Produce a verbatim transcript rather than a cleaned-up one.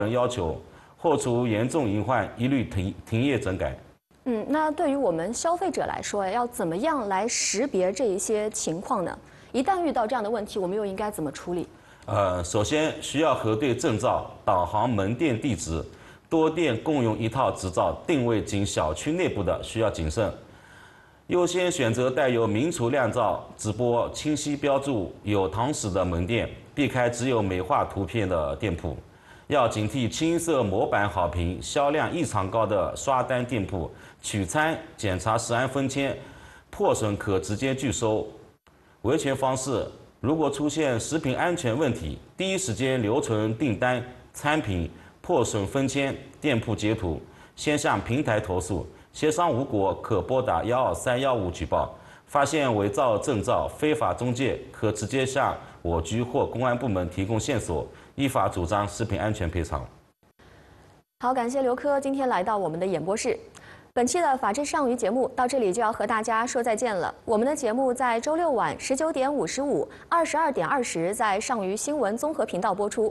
人要求，或除严重隐患，一律停停业整改。 嗯，那对于我们消费者来说，要怎么样来识别这一些情况呢？一旦遇到这样的问题，我们又应该怎么处理？ 呃，首先需要核对证照、导航门店地址，多店共用一套执照，定位仅小区内部的需要谨慎。优先选择带有明厨亮照、直播、清晰标注有堂食的门店，避开只有美化图片的店铺。要警惕青色模板好评、销量异常高的刷单店铺，取餐检查食安分签，破损可直接拒收。维权方式：如果出现食品安全问题，第一时间留存订单、餐品破损分签、店铺截图，先向平台投诉。协商无果，可拨打幺二三幺五举报。发现伪造证照、非法中介，可直接向我局或公安部门提供线索，依法主张食品安全赔偿。 好，感谢刘科今天来到我们的演播室。本期的《法治上虞》节目到这里就要和大家说再见了。我们的节目在周六晚十九点五十五、二十二点二十在上虞新闻综合频道播出。